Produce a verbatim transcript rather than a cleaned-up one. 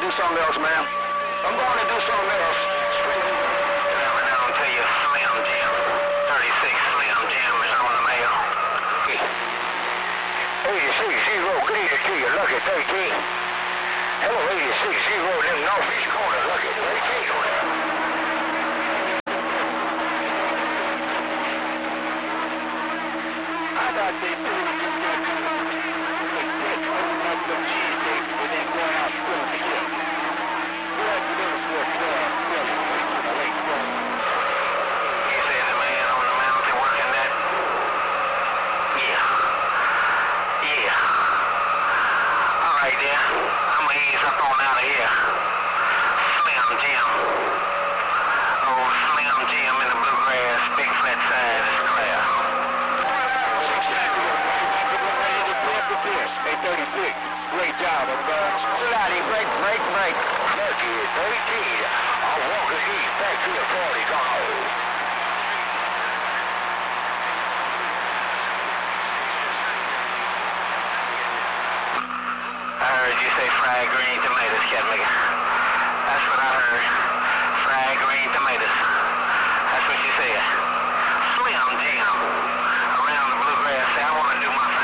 do something else, man. I'm going to do something else. Coming down to you, Slim Jim. thirty-six Slim Jim is on the mail. eighty-six zero, good evening to you, Lucky thirteen. Hello, eighty-six zero, them northeast corner, Lucky thirteen. I thought they really just got to like this, open up the cheesesteaks and then going out spilling the shit. We'll have to do this with uh, Philly, to the lake front. You say the man on the mountain working that? Yeah. Yeah. All right, then. I'm going to ease up on out of here. Slim Jim. Oh, Slim Jim in the bluegrass, big flat side is clear. eight thirty-six, great job, everybody. Slotty, break, break, break. Lucky thirteen. I'll walk the east back to the party. Go. I heard you say fried green tomatoes, Catmaker. That's what I heard. Fried green tomatoes. That's what you said. Slim Jim. Around the bluegrass. Say, I want to do my